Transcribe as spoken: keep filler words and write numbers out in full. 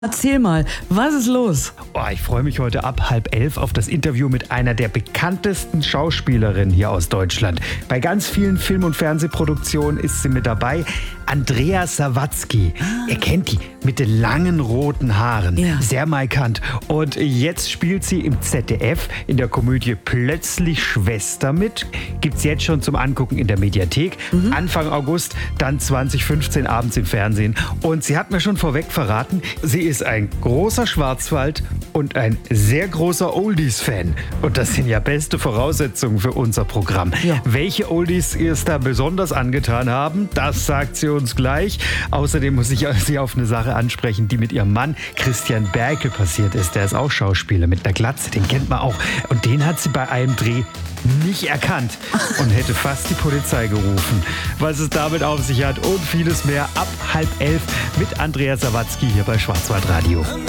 Erzähl mal, was ist los? Oh, ich freue mich heute ab halb elf auf das Interview mit einer der bekanntesten Schauspielerinnen hier aus Deutschland. Bei ganz vielen Film- und Fernsehproduktionen ist sie mit dabei. Andrea Sawatzki. Ah. Ihr kennt die mit den langen roten Haaren. Ja. Sehr markant. Und jetzt spielt sie im Z D F in der Komödie Plötzlich Schwester mit. Gibt's jetzt schon zum Angucken in der Mediathek. Mhm. Anfang August, dann zwanzig fünfzehn abends im Fernsehen. Und sie hat mir schon vorweg verraten, sie ist ein großer Schwarzwald und ein sehr großer Oldies-Fan. Und das sind ja beste Voraussetzungen für unser Programm. Ja. Welche Oldies ihr es da besonders angetan haben, das sagt sie uns gleich. Außerdem muss ich sie auf eine Sache ansprechen, die mit ihrem Mann Christian Berkel passiert ist. Der ist auch Schauspieler mit einer Glatze, den kennt man auch. Und den hat sie bei einem Dreh nicht erkannt und hätte fast die Polizei gerufen. Was es damit auf sich hat und vieles mehr ab halb elf mit Andrea Sawatzki hier bei Schwarzwaldradio.